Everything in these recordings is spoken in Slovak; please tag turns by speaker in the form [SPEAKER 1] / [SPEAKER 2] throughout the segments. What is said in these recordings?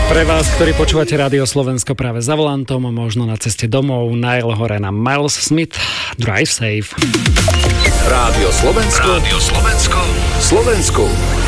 [SPEAKER 1] Pre vás, ktorí počúvate Rádio Slovensko práve za volantom, možno na ceste domov, najel hore na Miles Smith, Drive Safe.
[SPEAKER 2] Rádio Slovensko. Rádio Slovensko. Slovensku.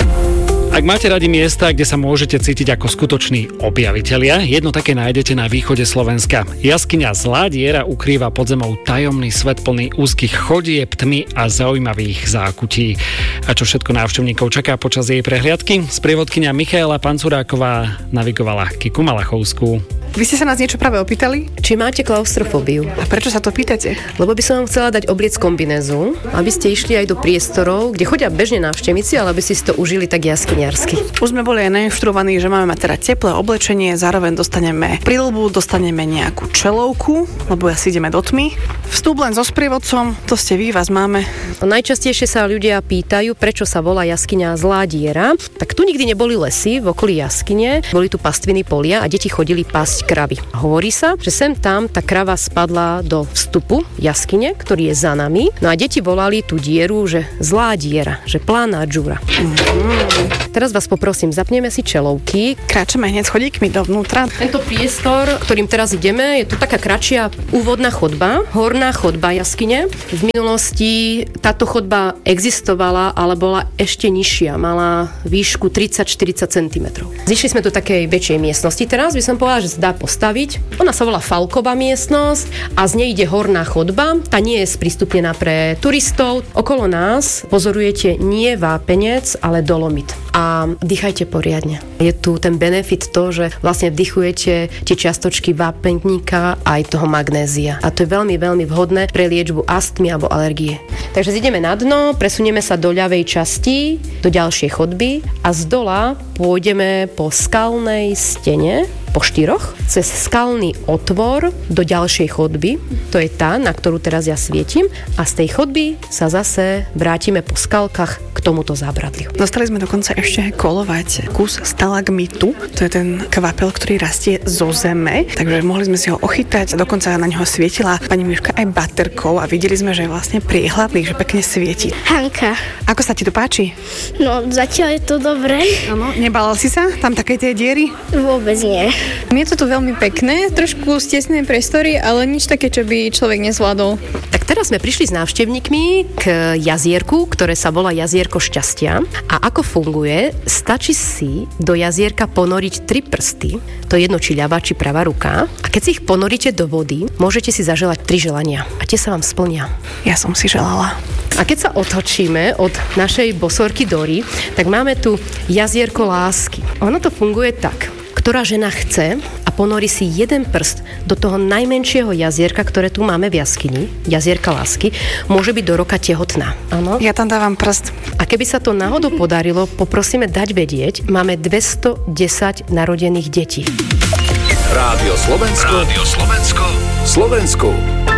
[SPEAKER 1] Ak máte radi miesta, kde sa môžete cítiť ako skutoční objavitelia, jedno také nájdete na východe Slovenska. Jaskyňa Zlá diera ukrýva pod zemou tajomný svet plný úzkých chodieb, tmy a zaujímavých zákutí. A čo všetko návštevníkov čaká počas jej prehliadky? Sprievodkyňa Michaela Pancuráková navigovala Kiku Malachovskú.
[SPEAKER 3] Vy ste sa nás niečo práve opýtali?
[SPEAKER 4] Či máte klaustrofóbiu?
[SPEAKER 3] A prečo sa to pýtate?
[SPEAKER 4] Lebo by som vám chcela dať obliec kombinézu, aby ste išli aj do priestorov, kde chodia bežne návštevníci, ale aby si to užili tak jaskyňarsky.
[SPEAKER 3] Už sme boli aj nainštruovaní, že máme mať teda teplé oblečenie, zároveň dostaneme prilbu, dostaneme nejakú čelovku, lebo asi ideme do tmy. Vstup len so sprievodcom, to ste vy, vás máme.
[SPEAKER 4] Najčastejšie sa ľudia pýtajú, prečo sa volá jaskyňa Zlá diera. Tak tu nikdy neboli lesy v okolí jaskyne, boli tu pastviny polia a deti chodili pasť kravy. Hovorí sa, že sem tam tá krava spadla do vstupu jaskyne, ktorý je za nami. No a deti volali tú dieru, že zlá diera, že plána džúra. Teraz vás poprosím, zapneme si čelovky.
[SPEAKER 3] Kráčame hneď chodíkmi dovnútra.
[SPEAKER 4] Tento priestor, ktorým teraz ideme, je to taká kratšia úvodná chodba, horná chodba jaskyne. V minulosti táto chodba existovala, ale bola ešte nižšia, mala výšku 30-40 cm. Zišli sme do takej väčšej miestnosti. Teraz by som povedala, že dá postaviť. Ona sa volá Falková miestnosť a z nej ide horná chodba. Tá nie je sprístupnená pre turistov. Okolo nás pozorujete nie vápenec, ale dolomit. A dýchajte poriadne. Je tu ten benefit to, že vlastne vdychujete tie čiastočky vápeníka aj toho magnézia. A to je veľmi, veľmi vhodné pre liečbu astmy alebo alergie. Takže ideme na dno, presunieme sa do ľavej časti, do ďalšej chodby a z dola pôjdeme po skalnej stene, po štyroch, cez skalný otvor do ďalšej chodby. To je tá, na ktorú teraz ja svietim. A z tej chodby sa zase vrátime po skalkách k tomuto zábradliu.
[SPEAKER 3] Dostali sme dokonca ešte kolovať kus stalagmitu. To je ten kvapel, ktorý rastie zo zeme. Takže mohli sme si ho ochytať. Dokonca na neho svietila pani Miška aj baterkou a videli sme, že je vlastne priehľadný, že pekne svieti.
[SPEAKER 5] Hanka.
[SPEAKER 3] Ako sa ti to páči?
[SPEAKER 5] No, zatiaľ je to dobré.
[SPEAKER 3] Áno, nebala si sa tam takej tej diery?
[SPEAKER 5] Vôbec nie.
[SPEAKER 6] Je to tu veľmi pekné, trošku stesné priestory, ale nič také, čo by človek nezvládol.
[SPEAKER 4] Tak teraz sme prišli s návštevníkmi k jazierku, ktoré sa volá Jazierko šťastia. A ako funguje? Stačí si do jazierka ponoriť 3 prsty, to je jedno či ľavá, či pravá ruka. A keď si ich ponoríte do vody, môžete si zaželať 3 želania. A tie sa vám splnia.
[SPEAKER 3] Ja som si želala.
[SPEAKER 4] A keď sa otočíme od našej bosorky Dory, tak máme tu jazierko lásky. Ono to funguje tak. Ktorá žena chce a ponorí si jeden prst do toho najmenšieho jazierka, ktoré tu máme v jaskyni, jazierka lásky, môže byť do roka tehotná. Áno?
[SPEAKER 3] Ja tam dávam prst.
[SPEAKER 4] A keby sa to náhodou podarilo, poprosíme dať vedieť, máme 210 narodených detí.
[SPEAKER 2] Rádio Slovensko. Rádio Slovensko. Slovensku.